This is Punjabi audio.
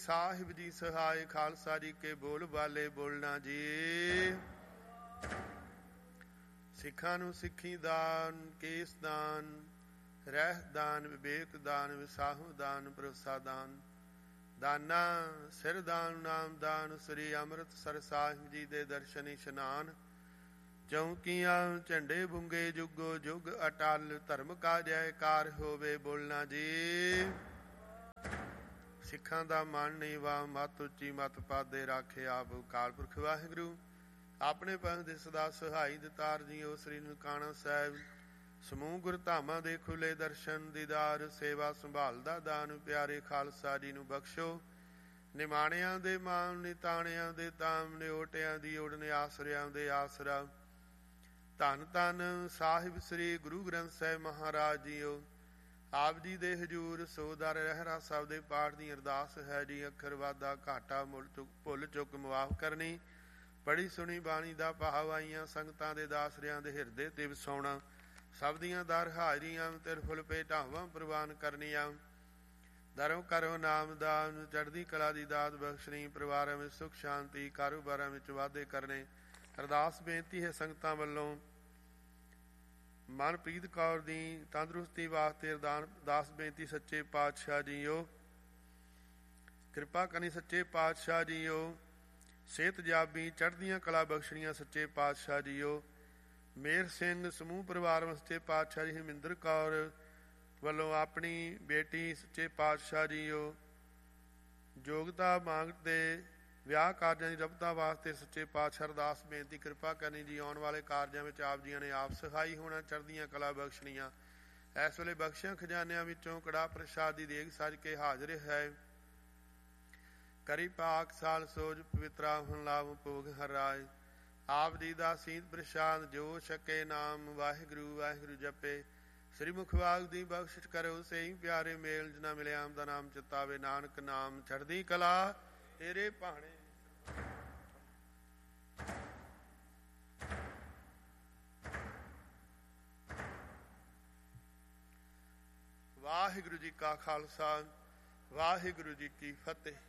ਸਾਹਿਬ ਜੀ ਸਹਾਇ, ਖਾਲਸਾ ਜੀ ਕੇ ਬੋਲ ਬਾਲੇ ਬੋਲਣਾ ਜੀ। ਸਿੱਖਾਂ ਨੂੰ ਸਿੱਖੀ ਦਾਨ, ਕੇਸ ਦਾਨ, ਰਹਿਤ ਦਾਨ, ਵਿਵੇਕ ਦਾਨ, ਵਿਸਾਹੂ ਦਾਨ, ਭਰੋਸਾ ਦਾਨ, ਦਾਨਾ ਸਿਰ ਦਾਨ, ਨਾਮ ਦਾਨ, ਸ੍ਰੀ ਅੰਮ੍ਰਿਤਸਰ ਸਾਹਿਬ ਜੀ ਦੇ ਦਰਸ਼ਨ ਇਸ਼ਨਾਨ, ਚੌਂਕੀਆਂ ਝੰਡੇ ਬੁੰਗੇ ਜੁਗੋ ਜੁਗ ਅਟਲ, ਧਰਮ ਕਾ ਜੈਕਾਰ ਹੋਵੇ ਬੋਲਣਾ ਜੀ। ਸਿੱਖਾਂ ਦਾ ਮਨ ਨੀਵਾ, ਮਤ ਉੱਚੀ ਮਤ ਪਾਦੇ, ਰਾਖੇ ਆਪ ਅਕਾਲ ਪੁਰਖ ਵਾਹਿਗੁਰੂ। ਆਪਣੇ ਪੰਥ ਦੇ ਸਦਾ ਸਹਾਈ ਦਿਤਾਰ ਜੀਓ, ਸ੍ਰੀ ਨਨਕਾਣਾ ਸਾਹਿਬ ਸਮੂਹ ਗੁਰਧਾਮਾਂ ਦੇ ਖੁੱਲੇ ਦਰਸ਼ਨ ਦੀਦਾਰ, ਸੇਵਾ ਸੰਭਾਲ ਦਾ ਦਾਨ, ਪਿਆਰੇ ਖਾਲਸਾ ਜੀ ਨੂੰ ਬਖਸ਼ੋ। ਨਿਮਾਣਿਆਂ ਦੇ ਮਾਣ, ਨਿਤਾਣਿਆਂ ਦੇ ਤਾਮ, ਨਿਓਟਿਆਂ ਦੀ ਓੜਨ, ਆਸਰਿਆਂ ਦੇ ਆਸਰਾ। ਧੰਨ ਧੰਨ ਸਾਹਿਬ ਸ੍ਰੀ ਗੁਰੂ ਗ੍ਰੰਥ ਸਾਹਿਬ ਮਹਾਰਾਜ ਜੀਓ। ਆਪ ਜੀ ਦੇ ਹਜ਼ੂਰ ਸੋਦਰ ਰਹਿਰਾ ਸਾਹਿਬ ਦੇ ਪਾਠ ਦੀ ਅਰਦਾਸ ਹੈ ਜੀ। ਅੱਖਰ ਵਾਧਾ ਘਾਟਾ ਭੁੱਲ ਚੁੱਕ ਮੁਆਫ ਕਰਨੀ। ਪੜ੍ਹੀ ਸੁਣੀ ਬਾਣੀ ਦਾ ਭਾਵ ਆਈਆਂ ਸੰਗਤਾਂ ਦੇ ਦਾਸਰਿਆਂ ਦੇ ਹਿਰਦੇ ਤੇ ਵਸਾਉਣਾ। ਸਭ ਦੀਆਂ ਦਰ ਹਾਜ਼ਰੀਆਂ ਤਿਰਫੁਲ ਭੇਟਾਵਾਂ ਪ੍ਰਵਾਨ ਕਰਨੀਆਂ। ਦਰੋਂ ਕਰੋ ਨਾਮਦਾਨ, ਚੜ੍ਹਦੀ ਕਲਾ ਦੀ ਦਾਤ ਬਖਸ਼ਣੀ। ਪਰਿਵਾਰਾਂ ਵਿੱਚ ਸੁੱਖ ਸ਼ਾਂਤੀ, ਕਾਰੋਬਾਰਾਂ ਵਿੱਚ ਵਾਧੇ ਕਰਨੇ। ਅਰਦਾਸ ਬੇਨਤੀ ਹੈ ਸੰਗਤਾਂ ਵੱਲੋਂ ਮਨਪ੍ਰੀਤ ਕੌਰ ਦੀ ਤੰਦਰੁਸਤੀ ਵਾਸਤੇ ਅਰਦਾਸ ਬੇਨਤੀ। ਸੱਚੇ ਪਾਤਸ਼ਾਹ ਜੀਓ ਕਿਰਪਾ ਕਰਨੀ, ਸੱਚੇ ਪਾਤਸ਼ਾਹ ਜੀਓ ਸਿਹਤ ਜਾਬੀ, ਚੜ੍ਹਦੀਆਂ ਕਲਾ ਬਖਸ਼ਣੀਆਂ ਸੱਚੇ ਪਾਤਸ਼ਾਹ ਜੀਓ। ਮੇਹਰ ਸਿੰਘ ਸਮੂਹ ਪਰਿਵਾਰ ਸੱਚੇ ਪਾਤਸ਼ਾਹ ਜੀ। ਹਰਮਿੰਦਰ ਕੌਰ ਵੱਲੋਂ ਆਪਣੀ ਬੇਟੀ ਸੱਚੇ ਪਾਤਸ਼ਾਹ ਜੀਓ ਯੋਗਤਾ ਮੰਗਦੇ ਵਿਆਹ ਕਾਰਜਾਂ ਦੀ ਰਬਤਾ ਵਾਸਤੇ ਸੱਚੇ ਪਾਤਸ਼ਾਹ ਅਰਦਾਸ ਬੇਨਤੀ। ਕਿਰਪਾ ਕਰਨੀ ਜੀ, ਆਉਣ ਵਾਲੇ ਕਾਰਜਾਂ ਵਿੱਚ ਆਪ ਜੀਆਂ ਨੇ ਆਪ ਸਹਾਈ ਹੋਣਾ, ਚੜ੍ਹਦੀਆਂ ਕਲਾ ਬਖਸ਼ਣੀਆਂ। ਇਸ ਵੇਲੇ ਬਖਸ਼ਿਆਂ ਖਜ਼ਾਨਿਆਂ ਵਿੱਚੋਂ ਕੜਾਹ ਪ੍ਰਸ਼ਾਦ ਦੀ ਦੇਗ ਸੱਜ ਕੇ ਹਾਜ਼ਰ ਹੈ। ਕਰੀ ਪਾਕ ਸਾਲ ਸੋਜ ਪਵਿੱਤਰਾ ਹੁਣ ਲਾਭ ਭੋਗ ਹਰ ਰਾਜ। ਆਪ ਜੀ ਦਾ ਸੀਤ ਪ੍ਰਸ਼ਾਦ ਜੋ ਛਕੇ, ਨਾਮ ਵਾਹਿਗੁਰੂ ਵਾਹਿਗੁਰੂ ਜਪੇ। ਸ੍ਰੀ ਮੁਖਵਾਗ ਦੀ ਬਖਸ਼ਿਸ਼ ਕਰੋ, ਸਹੀ ਪਿਆਰੇ ਮੇਲ ਜਿਨਾ ਮਿਲਿਆ ਆਮ ਦਾ ਨਾਮ ਚਿਤਾਵੇ। ਨਾਨਕ ਨਾਮ ਚੜ੍ਹਦੀ ਕਲਾ ਤੇਰੇ ਭਾਣੇ। ਵਾਹਿਗੁਰੂ ਜੀ ਕਾ ਖਾਲਸਾ, ਵਾਹਿਗੁਰੂ ਜੀ ਕੀ ਫਤਿਹ।